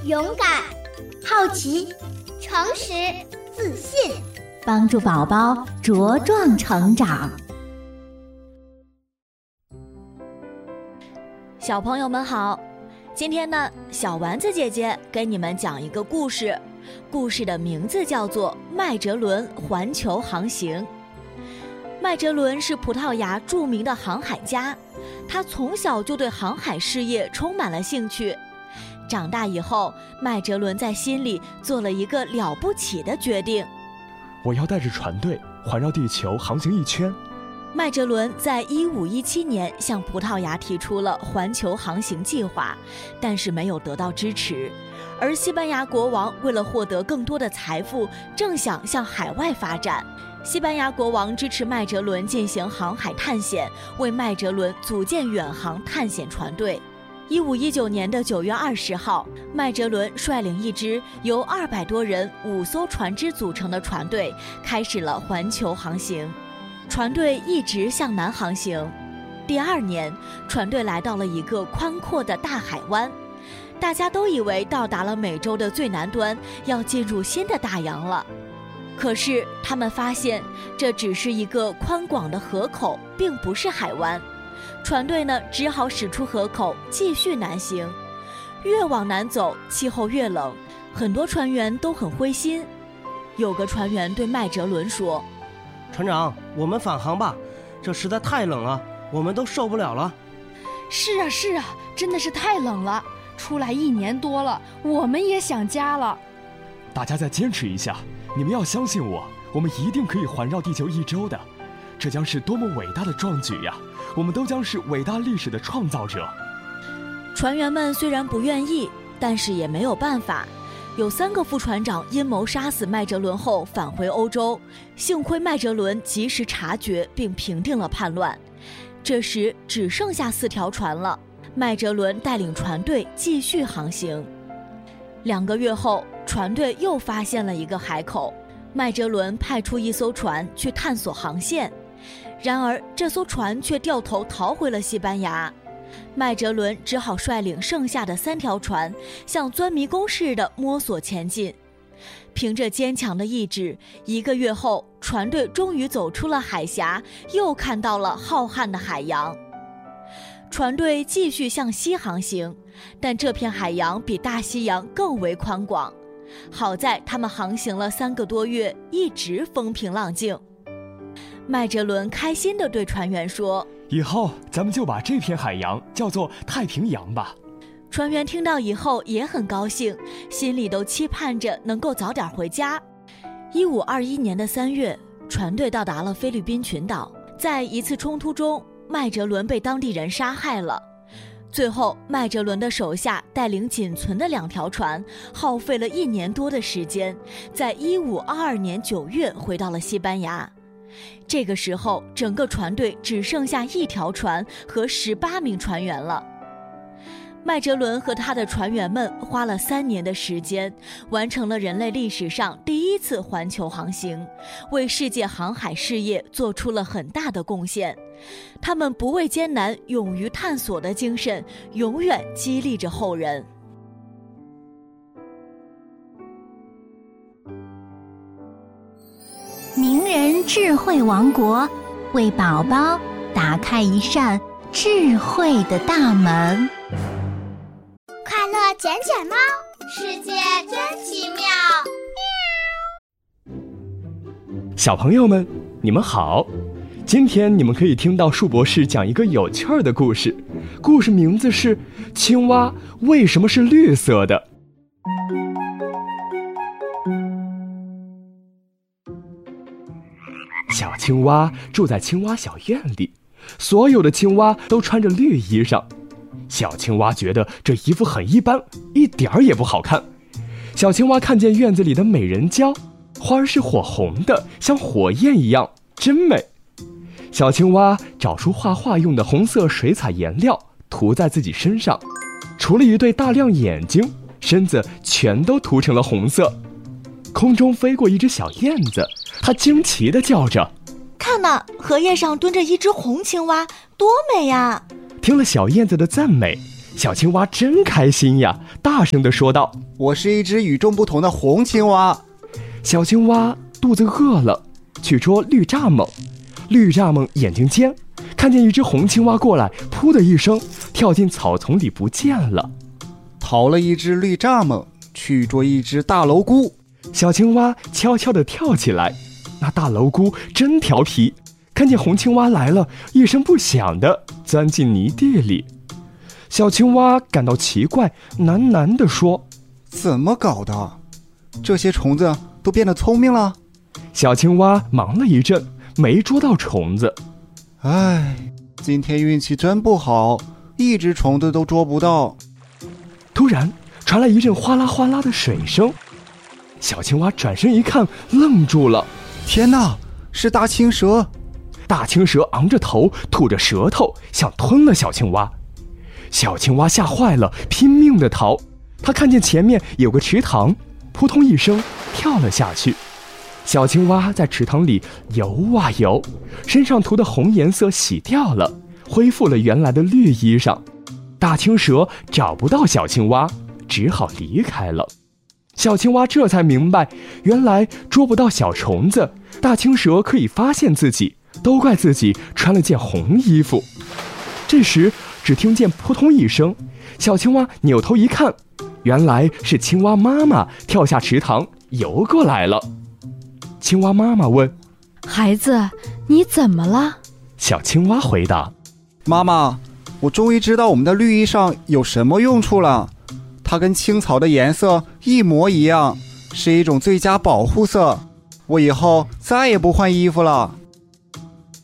勇敢、好奇、诚实、自信， 帮助宝宝茁壮成长。 小朋友们好，今天呢，小丸子姐姐给你们讲一个故事，故事的名字叫做《麦哲伦环球航行》。麦哲伦是葡萄牙著名的航海家，他从小就对航海事业充满了兴趣。长大以后，麦哲伦在心里做了一个了不起的决定： 我要带着船队环绕地球航行一圈。 麦哲伦在1517年向葡萄牙提出了环球航行计划，但是没有得到支持。而西班牙国王为了获得更多的财富，正想向海外发展。西班牙国王支持麦哲伦进行航海探险，为麦哲伦组建远航探险船队。1519年的9月20号，麦哲伦率领一支由200多人、5艘船只组成的船队，开始了环球航行。船队一直向南航行。第2年，船队来到了一个宽阔的大海湾，大家都以为到达了美洲的最南端，要进入新的大洋了。可是他们发现，这只是一个宽广的河口，并不是海湾。船队呢，只好驶出河口，继续南行。越往南走，气候越冷，很多船员都很灰心。有个船员对麦哲伦说： 船长，我们返航吧，这实在太冷了，我们都受不了了。 是啊，真的是太冷了，出来1年多了，我们也想家了。 大家再坚持一下，你们要相信我，我们一定可以环绕地球1周的，这将是多么伟大的壮举呀！我们都将是伟大历史的创造者。 船员们虽然不愿意，但是也没有办法。有3个副船长阴谋杀死麦哲伦后返回欧洲，幸亏麦哲伦及时察觉并平定了叛乱。这时只剩下4条船了，麦哲伦带领船队继续航行。2个月后，船队又发现了一个海口，麦哲伦派出1艘船去探索航线，然而这艘船却掉头逃回了西班牙。麦哲伦只好率领剩下的3条船，像钻迷宫似的摸索前进。凭着坚强的意志，1个月后，船队终于走出了海峡，又看到了浩瀚的海洋。船队继续向西航行，但这片海洋比大西洋更为宽广。好在他们航行了3个多月，一直风平浪静。麦哲伦开心地对船员说： 以后咱们就把这片海洋叫做太平洋吧。 船员听到以后也很高兴，心里都期盼着能够早点回家。1521年的3月，船队到达了菲律宾群岛。在一次冲突中，麦哲伦被当地人杀害了。最后，麦哲伦的手下带领仅存的2条船，耗费了1年多的时间，在1522年9月回到了西班牙。这个时候，整个船队只剩下1条船和18名船员了。麦哲伦和他的船员们花了3年的时间，完成了人类历史上第1次环球航行，为世界航海事业做出了很大的贡献。他们不畏艰难、勇于探索的精神，永远激励着后人。 名人智慧王国，为宝宝打开一扇智慧的大门。 快乐捡捡猫，世界真奇妙。 小朋友们，你们好！今天你们可以听到树博士讲一个有趣儿的故事，故事名字是《青蛙为什么是绿色的》。小青蛙住在青蛙小院里，所有的青蛙都穿着绿衣裳。小青蛙觉得这衣服很一般，一点儿也不好看。小青蛙看见院子里的美人蕉，花儿是火红的，像火焰一样，真美。小青蛙找出画画用的红色水彩颜料，涂在自己身上，除了一对大亮眼睛，身子全都涂成了红色。空中飞过一只小燕子，它惊奇地叫着： 看哪，荷叶上蹲着一只红青蛙，多美呀！ 听了小燕子的赞美， 小青蛙真开心呀，大声地说道：“ 我是一只与众不同的红青蛙。” 小青蛙肚子饿了，去捉绿蚱蜢。绿蚱蜢眼睛尖，看见一只红青蛙过来，噗的一声跳进草丛里不见了。 逃了一只绿蚱蜢，去捉一只大蝼蛄。 小青蛙悄悄地跳起来，那大蝼蛄真调皮，看见红青蛙来了，一声不响地钻进泥地里。小青蛙感到奇怪，喃喃地说：“ 怎么搞的？这些虫子都变得聪明了？” 小青蛙忙了一阵，没捉到虫子。 唉，今天运气真不好，一只虫子都捉不到。 突然传来一阵哗啦哗啦的水声，小青蛙转身一看，愣住了。 天哪，是大青蛇！ 大青蛇昂着头，吐着舌头，想吞了小青蛙。小青蛙吓坏了，拼命地逃。它看见前面有个池塘，扑通一声跳了下去。小青蛙在池塘里游啊游，身上涂的红颜色洗掉了，恢复了原来的绿衣裳。大青蛇找不到小青蛙，只好离开了。小青蛙这才明白，原来捉不到小虫子，大青蛇可以发现自己，都怪自己穿了件红衣服。这时只听见扑通一声，小青蛙扭头一看，原来是青蛙妈妈跳下池塘游过来了。青蛙妈妈问：“ 孩子，你怎么了？” 小青蛙回答：“ 妈妈，我终于知道我们的绿衣裳有什么用处了。它跟青草的颜色一模一样，是一种最佳保护色。我以后再也不换衣服了。”